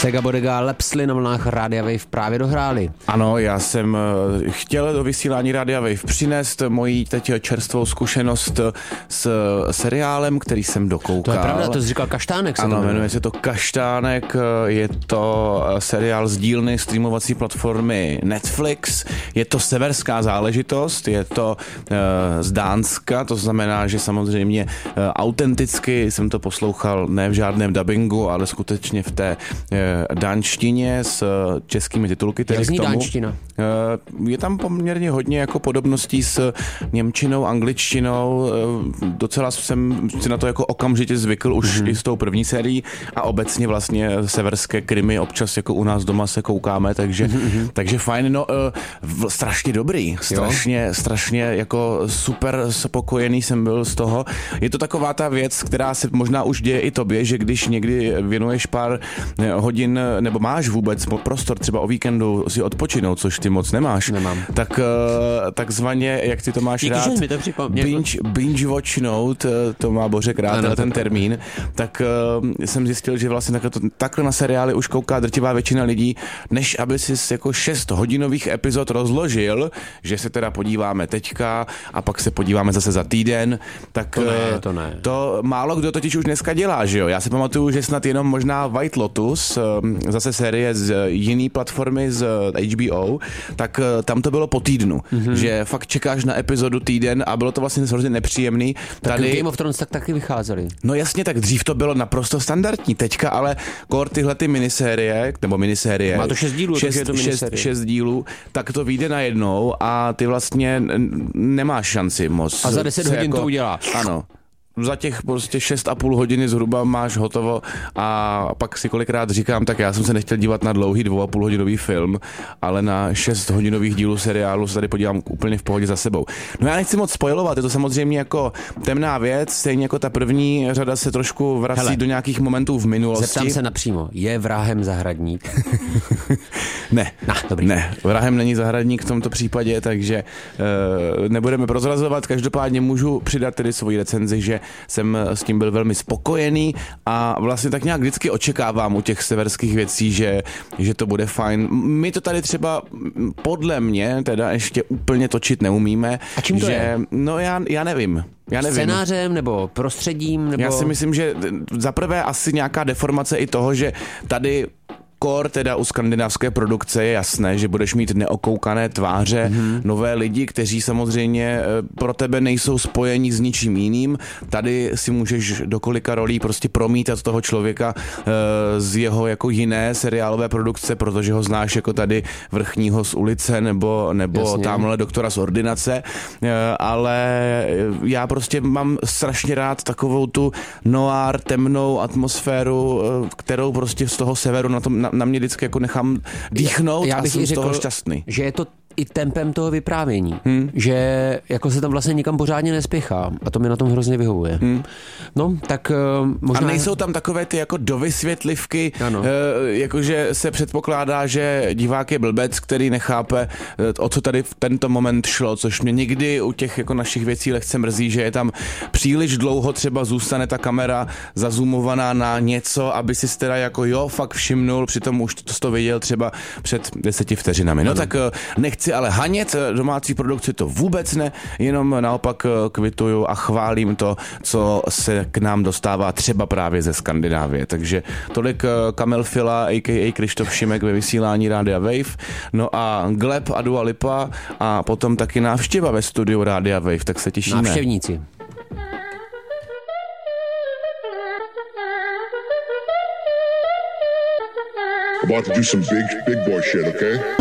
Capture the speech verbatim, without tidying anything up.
Sega Bodega Lepsli na vlnách Rádia Wave právě dohráli. Ano, já jsem chtěl do vysílání Rádia Wave přinést moji teď čerstvou zkušenost s seriálem, který jsem dokoukal. To je pravda, to jsi říkal Kaštánek. Ano, jmenuje se to Kaštánek, je to seriál z dílny streamovací platformy Netflix, je to severská záležitost, je to uh, z Dánska, to znamená, že samozřejmě uh, autenticky jsem to poslouchal ne v žádném dabingu, ale skutečně v té uh, dánštině s uh, českými titulky. Jak zní tomu. dánština? Uh, je tam poměrně hodně jako podobností s němčinou, angličtinou, uh, docela jsem si na to jako okamžitě zvykl už mm-hmm. i s tou první sérií a obecně vlastně severské krimi občas jako u nás doma se koukáme, takže, mm-hmm. takže fajn, no uh, strašně dobrý, strašně, jo? strašně jako super spokojený jsem byl z toho. Je to taková ta věc, která se možná už děje i tobě, že když někdy věnuješ pár hodin, nebo máš vůbec prostor třeba o víkendu si odpočinout, což ty moc nemáš, Nemám. tak uh, takzvaně, jak ty to máš Díky, rád, mi to binge, binge watchnout, to má Bořek rád, ano, ten termín, tak uh, jsem zjistil, že vlastně takhle, to, takhle na seriály už kouká drtivá většina lidí, než aby si jako šest hodinových epizod rozložil, že se teda podíváme teďka a pak se podíváme zase za týden, tak to ne, to ne. To málo kdo totiž už dneska dělá, že jo? Já si pamatuju, že snad jenom možná White Lotus, zase série z jiný platformy z H B O, tak tam to bylo po týdnu, mm-hmm. že fakt čekáš na epizodu týden a bylo to vlastně hrozně nepříjemný. Tak Tady Game of Thrones tak taky vycházely. No jasně, tak dřív to bylo naprosto standardní, teďka ale kor tyhle ty minisérie, nebo minisérie, má to šest dílů, šest, takže je to minisérie. Šest, šest dílů, tak to vyjde najednou a ty vlastně nemáš šanci moc. A za deset hodin jako, to uděláš. Ano. Za těch prostě šest a půl hodiny zhruba máš hotovo a pak si kolikrát říkám, tak já jsem se nechtěl dívat na dlouhý dvou a půl hodinový film, ale na šest hodinových dílů seriálu se tady podívám úplně v pohodě za sebou. No já nechci moc spoilovat, je to samozřejmě jako temná věc, stejně jako ta první řada se trošku vrací Hele, do nějakých momentů v minulosti. Zeptám se napřímo, je vrahem zahradník? ne, nah, dobrý. ne, vrahem není zahradník v tomto případě, takže uh, nebudeme prozrazovat, každopádně můžu přidat tedy svoji recenzi, že jsem s tím byl velmi spokojený a vlastně tak nějak vždycky očekávám u těch severských věcí, že, že to bude fajn. My to tady třeba podle mě teda ještě úplně točit neumíme. A čím to že, je? No já, já nevím. Já nevím. Scénářem nebo prostředím? Nebo... Já si myslím, že zaprvé asi nějaká deformace i toho, že tady kor teda u skandinávské produkce je jasné, že budeš mít neokoukané tváře, mm-hmm. nové lidi, kteří samozřejmě pro tebe nejsou spojení s ničím jiným. Tady si můžeš do kolika rolí prostě promítat toho člověka e, z jeho jako jiné seriálové produkce, protože ho znáš jako tady vrchního z ulice nebo, nebo tamhle doktora z ordinace, e, ale já prostě mám strašně rád takovou tu noir, temnou atmosféru, e, kterou prostě z toho severu na tom na, na mě vždycky jako nechám dýchnout já, já bych a jsem řekl, z toho šťastný. Že je to i tempem toho vyprávění, hmm. že jako se tam vlastně nikam pořádně nespěchá a to mi na tom hrozně vyhovuje. Hmm. No, tak uh, možná... A nejsou tam takové ty jako dovysvětlivky, uh, jakože se předpokládá, že divák je blbec, který nechápe, uh, o co tady v tento moment šlo, což mě někdy u těch jako našich věcí lehce mrzí, že je tam příliš dlouho třeba zůstane ta kamera zazumovaná na něco, aby si teda jako jo, fakt všimnul, přitom už to, to viděl třeba před deseti vteřinami. No ano. tak uh, nechci ale hanět domácí produkci, to vůbec ne, jenom naopak kvituju a chválím to, co se k nám dostává třeba právě ze Skandinávie. Takže tolik Kamil Fila, a ká a Krištof Šimek ve vysílání Rádia Wave, no a Gleb a Dua Lipa a potom taky návštěva ve studiu Rádia Wave, tak se těšíme. Návštěvníci. About to do some big, big boy shit, okay?